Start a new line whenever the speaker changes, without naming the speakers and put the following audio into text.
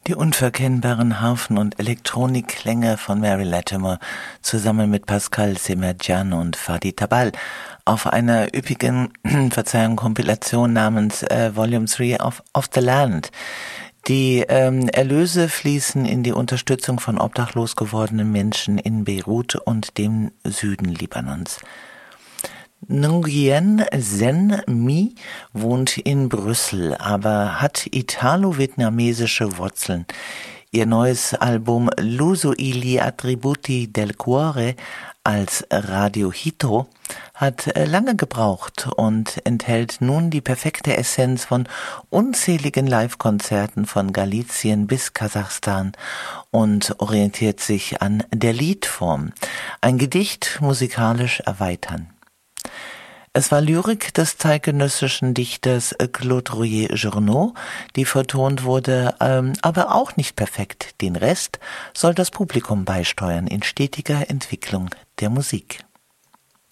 Die unverkennbaren Harfen- und Elektronikklänge von Mary Latimer zusammen mit Pascal Semerjian und Fadi Tabal auf einer üppigen Kompilation namens Volume 3 of the Land. Die Erlöse fließen in die Unterstützung von obdachlos gewordenen Menschen in Beirut und dem Süden Libanons. Nguyen Sen My wohnt in Brüssel, aber hat italo-vietnamesische Wurzeln. Ihr neues Album L'uso e gli attributi del cuore als Radio Hito hat lange gebraucht und enthält nun die perfekte Essenz von unzähligen Live-Konzerten von Galizien bis Kasachstan und orientiert sich an der Liedform. Ein Gedicht musikalisch erweitern. Es war Lyrik des zeitgenössischen Dichters Claude Royer-Journoud, die vertont wurde, aber auch nicht perfekt. Den Rest soll das Publikum beisteuern in stetiger Entwicklung der Musik.